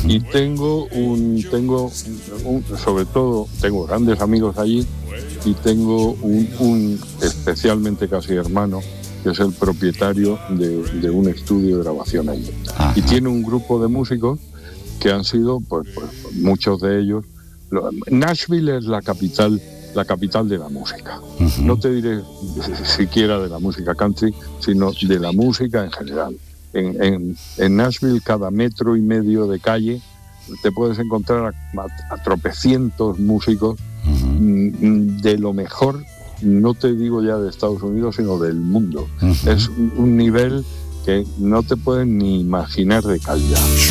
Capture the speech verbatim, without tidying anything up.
Y tengo un, tengo un, sobre todo, tengo grandes amigos allí y tengo un, un especialmente casi hermano, que es el propietario de, de un estudio de grabación allí. Ajá. Y tiene un grupo de músicos que han sido, pues, pues muchos de ellos. Nashville es la capital, la capital de la música. Uh-huh. No te diré siquiera de la música country, sino de la música en general. En, en, en Nashville, cada metro y medio de calle te puedes encontrar a, a, a tropecientos músicos uh-huh. de lo mejor, no te digo ya de Estados Unidos, sino del mundo. Uh-huh. Es un, un nivel que no te pueden ni imaginar de calidad.